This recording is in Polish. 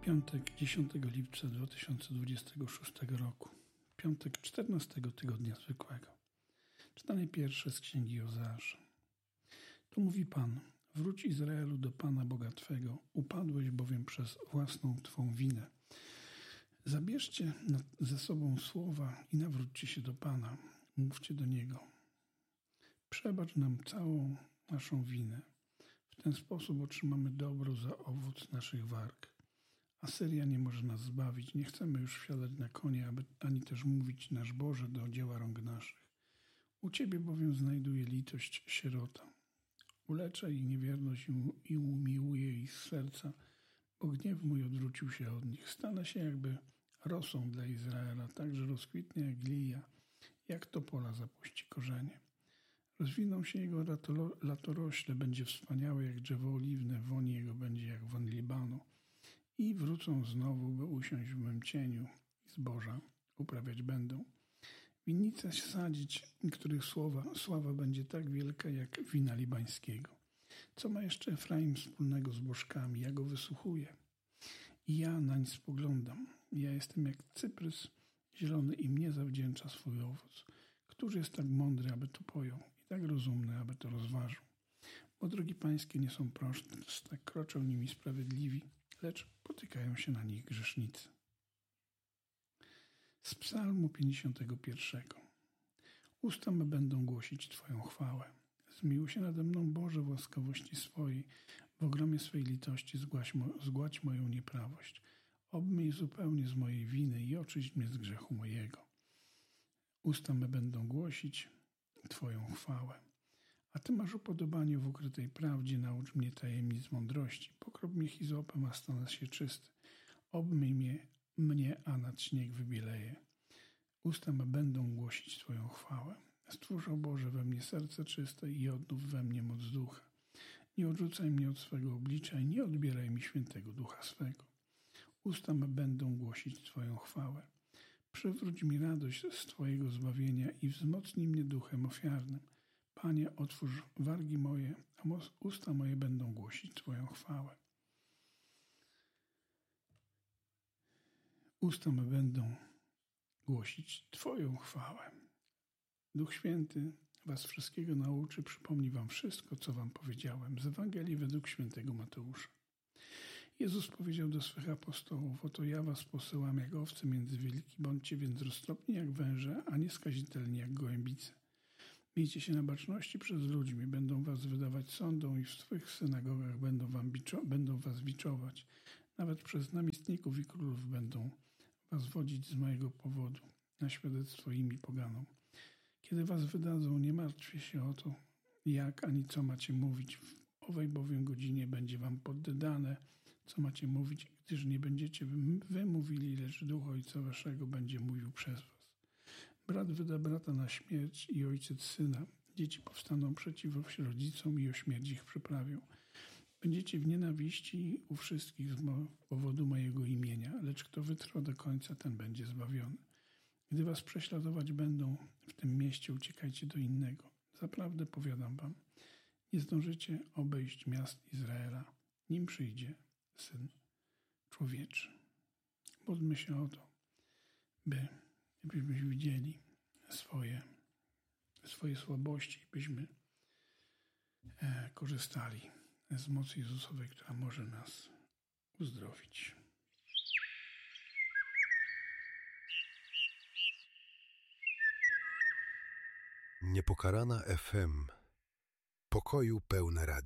Piątek 10 lipca 2026 roku. Piątek 14 tygodnia zwykłego. Czytanie pierwsze z Księgi Ozeasza. Tu mówi Pan: wróć Izraelu do Pana Boga Twego, upadłeś bowiem przez własną Twą winę. Zabierzcie ze sobą słowa i nawróćcie się do Pana. Mówcie do Niego: przebacz nam całą naszą winę. W ten sposób otrzymamy dobro za owoc naszych warg. Asyria nie może nas zbawić. Nie chcemy już wsiadać na konie, ani też mówić: nasz Boże, do dzieła rąk naszych. U Ciebie bowiem znajduje litość sierota. Uleczę ich niewierność i umiłuję ich z serca, bo gniew mój odwrócił się od nich. Stanę się jakby rosą dla Izraela, tak że rozkwitnie jak lilija, jak topola zapuści korzenie. Rozwiną się jego latorośle, będzie wspaniałe jak drzewo oliwne, woń jego będzie jak woń Libanu. I wrócą znowu, by usiąść w mym cieniu i zboża uprawiać będą. Winnice sadzić, których sława będzie tak wielka jak wina libańskiego. Co ma jeszcze Efraim wspólnego z bożkami? Ja go wysłuchuję i ja nań spoglądam. Ja jestem jak cyprys zielony i mnie zawdzięcza swój owoc. Któż jest tak mądry, aby to pojął, i tak rozumny, aby to rozważył? Bo drogi pańskie nie są proste, kroczą nimi sprawiedliwi, lecz potykają się na nich grzesznicy. Z Psalmu 51. Usta me będą głosić Twoją chwałę. Zmiłuj się nade mną, Boże, w łaskawości swojej. W ogromie swej litości zgładź moją nieprawość. Obmyj zupełnie z mojej winy i oczyść mnie z grzechu mojego. Usta me będą głosić Twoją chwałę. A Ty masz upodobanie w ukrytej prawdzie, naucz mnie tajemnic mądrości. Pokrop mnie hizopem, a stanę się czysty. Obmyj mnie, a nad śnieg wybieleje. Usta me będą głosić Twoją chwałę. Stwórz, o Boże, we mnie serce czyste i odnów we mnie moc ducha. Nie odrzucaj mnie od swego oblicza i nie odbieraj mi świętego ducha swego. Usta me będą głosić Twoją chwałę. Przywróć mi radość z Twojego zbawienia i wzmocnij mnie duchem ofiarnym. Panie, otwórz wargi moje, a usta moje będą głosić Twoją chwałę. Usta me będą głosić Twoją chwałę. Duch Święty Was wszystkiego nauczy, przypomni Wam wszystko, co Wam powiedziałem. Z Ewangelii według świętego Mateusza. Jezus powiedział do swych apostołów: oto ja Was posyłam jak owce między wilki, bądźcie więc roztropni jak węże, a nieskazitelni jak gołębice. Miejcie się na baczności przed ludźmi, będą Was wydawać sądom i w swych synagogach będą Was biczować. Nawet przez namiestników i królów będą Was wodzić z mojego powodu na świadectwo im i poganom. Kiedy Was wydadzą, nie martwcie się o to, jak ani co macie mówić. W owej bowiem godzinie będzie Wam poddane, co macie mówić, gdyż nie będziecie wy mówili, lecz Duch Ojca Waszego będzie mówił przez Was. Brat wyda brata na śmierć i ojciec syna. Dzieci powstaną przeciw rodzicom i o śmierć ich przyprawią. Będziecie w nienawiści u wszystkich z powodu mojego imienia, lecz kto wytrwa do końca, ten będzie zbawiony. Gdy was prześladować będą w tym mieście, uciekajcie do innego. Zaprawdę powiadam wam, nie zdążycie obejść miast Izraela, nim przyjdzie Syn Człowieczy. Módlmy się o to, byśmy widzieli swoje słabości, byśmy korzystali z mocy Jezusowej, która może nas uzdrowić. Niepokalana FM. Pokoju pełne radio.